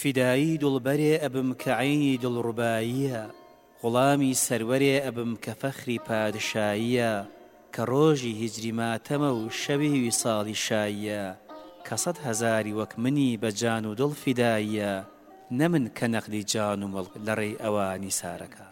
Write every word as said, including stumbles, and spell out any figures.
فیدایی دڵبەرێ ئەبم کە عەینی دڵڕوباییە، غوڵامی سەروەرێ ئەبم کە فەخری پادشاییە، کە ڕۆژی هیجری ماتەمە و شەوی ویساڵی شاییە، کە سەد هەزاری وەک منی بە جان و دڵ فیداییە، نە من کە نەقدی جان و مڵک لە ڕێی ئەوانی سارەکە.